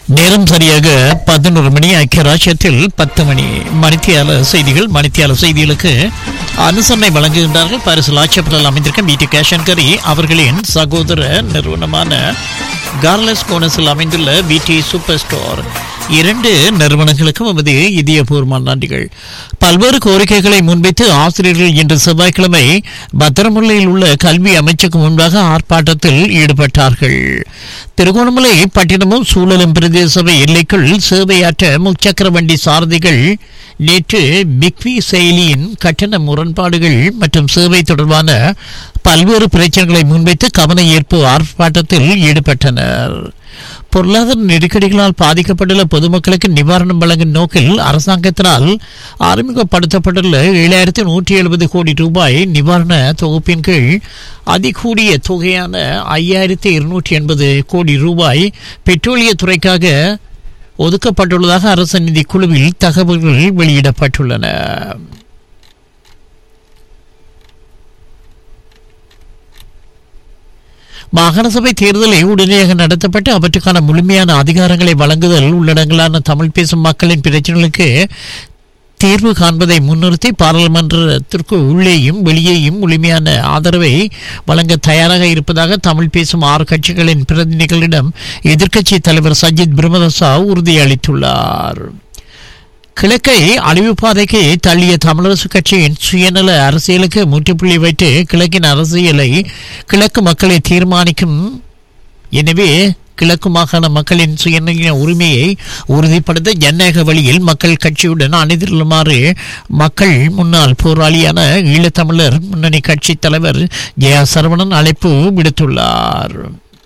நேரம் சரியாக 11 மணி. ஐக்கிய ராஜ்யத்தில் 10 மணி. மணித்தியால செய்திகளுக்கு அனுசரணை வழங்குகின்றார்கள் பாரிஸ் ஆட்சேபத்தில் அமைந்திருக்கும் பிடி கேஷ் அண்ட் கரி அவர்களின் சகோதர நிறுவனமான கார்லஸ் கோனஸில் அமைந்துள்ள பிடி சூப்பர் ஸ்டோர். 2 நிறுவனங்களுக்கும் நமது இதயபூர்வமான நன்றிகள். பல்வேறு கோரிக்கைகளை முன்வைத்து ஆசிரியர்கள் இன்று செவ்வாய்க்கிழமை பத்திரமுல்லையில் உள்ள கல்வி அமைச்சுக்கு முன்பாக ஆர்ப்பாட்டத்தில் ஈடுபட்டார்கள். திருகோணமலை பட்டினமும் சூழலும் பிரதேச சபை எல்லைக்குள் சேவையாற்ற முச்சக்கர வண்டி சாரதிகள் நேற்று பிக்வி செயலியின் கட்டண முரண்பாடுகள் மற்றும் சேவை தொடர்பான பல்வேறு பிரச்சனைகளை முன்வைத்து கவன ஈர்ப்பு ஆர்ப்பாட்டத்தில் ஈடுபட்டனர். பொருளாதார நெருக்கடிகளால் பாதிக்கப்பட்டுள்ள பொதுமக்களுக்கு நிவாரணம் வழங்கும் நோக்கில் அரசாங்கத்தினால் அறிமுகப்படுத்தப்பட்டுள்ள 7,170 கோடி ரூபாய் நிவாரண தொகுப்பின் கீழ் அதிகூடிய தொகையான 5,280 கோடி ரூபாய் பெட்ரோலியத்துறைக்காக ஒதுக்கப்பட்டுள்ளதாக அரசு நிதி குழுவில் தகவல்கள் வெளியிடப்பட்டுள்ளன. மாகாண சபை தேர்தலை உடனடியாக நடத்தப்பட்டு அவற்றுக்கான முழுமையான அதிகாரங்களை வழங்குதல் உள்ளடங்கலான தமிழ் பேசும் மக்களின் பிரச்சனைகளுக்கு தீர்வு காண்பதை முன்னிறுத்தி பாராளுமன்றத்திற்கு உள்ளேயும் வெளியேயும் முழுமையான ஆதரவை வழங்க தயாராக இருப்பதாக தமிழ் பேசும் 6 கட்சிகளின் பிரதிநிதிகளிடம் எதிர்க்கட்சி தலைவர் சஜித் பிரேமதாச உறுதியளித்துள்ளார். கிழக்கை அழிவு பாதைக்கு தள்ளிய தமிழரசு கட்சியின் சுயநல அரசியலுக்கு முற்றுப்புள்ளி வைத்து கிழக்கின் அரசியலை கிழக்கு மக்களை தீர்மானிக்கும். எனவே கிழக்கு மாகாண மக்களின் சுயநல உரிமையை உறுதிப்படுத்த ஜனநாயக வழியில் மக்கள் கட்சியுடன் அணிதிரளுமாறு மக்கள் முன்னாள் போராளியான ஈழத்தமிழர் முன்னணி கட்சி தலைவர் ஜெயா சரவணன் அழைப்பு விடுத்துள்ளார்.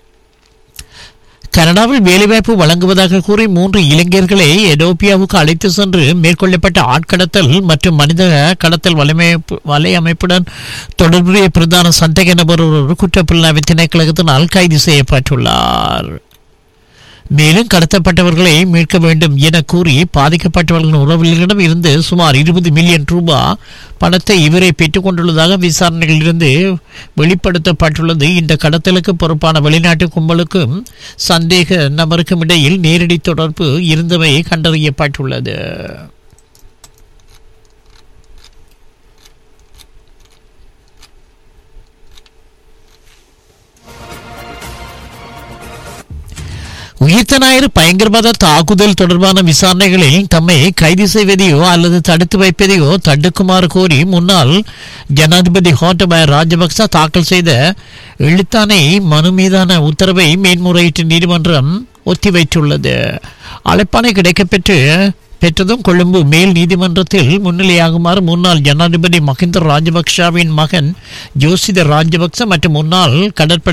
கனடாவில் வேலைவாய்ப்பு வழங்குவதாக கூறி 3 இளைஞர்களை எதோப்பியாவுக்கு அழைத்து சென்று மேற்கொள்ளப்பட்ட ஆட்கடத்தல் மற்றும் மனித கடத்தல் வலையமைப்புடன் தொடர்புடைய பிரதான சந்தேக நபர் ஒரு குற்றப்புலனாய்வு திணைக்களத்தினால் கைது செய்யப்பட்டுள்ளார். மேலும் கடத்தப்பட்டவர்களை மீட்க வேண்டும் என கூறி பாதிக்கப்பட்டவர்களின் உறவினர்களிடம் இருந்து சுமார் 20 மில்லியன் ரூபாய் பணத்தை இவரை பெற்றுக் கொண்டுள்ளதாக விசாரணைகளிலிருந்து வெளிப்படுத்தப்பட்டுள்ளது. இந்த கடத்தலுக்கு பொறுப்பான வெளிநாட்டு கும்பலுக்கும் சந்தேக நபருக்கும் இடையில் நேரடி தொடர்பு இருந்தவை கண்டறியப்பட்டுள்ளது. உயிர்த்த ஞாயிறு பயங்கரவாத தாக்குதல் தொடர்பான விசாரணைகளில் தம்மை கைது செய்வதையோ அல்லது தடுத்து வைப்பதையோ தடுக்குமாறு கோரி முன்னாள் ஜனாதிபதி கோட்டாபய ராஜபக்ச தாக்கல் செய்த எழுத்தாணை மனு மீதான உத்தரவை மேன்முறையீட்டு நீதிமன்றம் ஒத்திவைத்துள்ளது. அழைப்பாணை கிடைக்கப்பெற்றதும் கொழும்பு மேல் நீதிமன்றத்தில் முன்னிலையாகுமாறு முன்னாள் ஜனாதிபதி மஹிந்த ராஜபக்சவின் மகன் ஜோசித ராஜபக்ச மற்றும் முன்னாள் கடற்படை